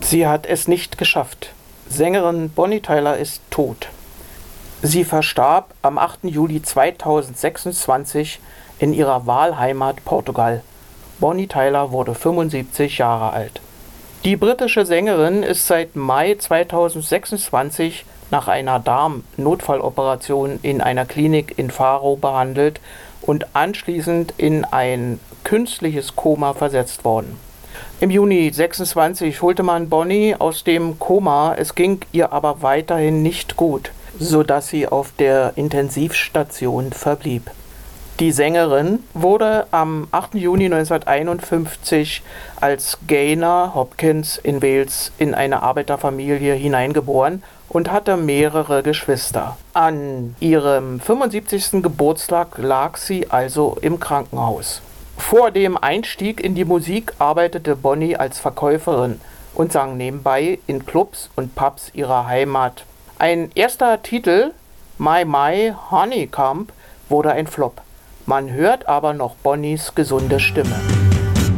Sie hat es nicht geschafft. Sängerin Bonnie Tyler ist tot. Sie verstarb am 8. Juli 2026 in ihrer Wahlheimat Portugal. Bonnie Tyler wurde 75 Jahre alt. Die britische Sängerin ist seit Mai 2026 nach einer Darm-Notfalloperation in einer Klinik in Faro behandelt und anschließend in ein künstliches Koma versetzt worden. Im Juni 26 holte man Bonnie aus dem Koma, es ging ihr aber weiterhin nicht gut, sodass sie auf der Intensivstation verblieb. Die Sängerin wurde am 8. Juni 1951 als Gaynor Hopkins in Wales in eine Arbeiterfamilie hineingeboren und hatte mehrere Geschwister. An ihrem 75. Geburtstag lag sie also im Krankenhaus. Vor dem Einstieg in die Musik arbeitete Bonnie als Verkäuferin und sang nebenbei in Clubs und Pubs ihrer Heimat. Ein erster Titel, My My Honeycomb, wurde ein Flop. Man hört aber noch Bonnies gesunde Stimme.